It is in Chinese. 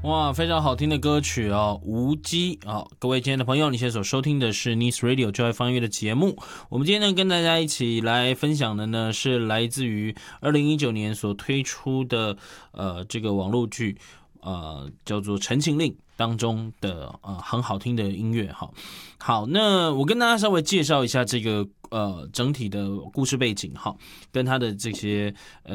哇，非常好听的歌曲哦，无机啊！各位亲爱的朋友，你现在所收听的是 Nice Radio 教育方乐的节目。我们今天呢，跟大家一起来分享的呢，是来自于2019年所推出的这个网络剧，叫做《陈情令》当中的很好听的音乐哈。好，那我跟大家稍微介绍一下这个整体的故事背景哈，跟它的这些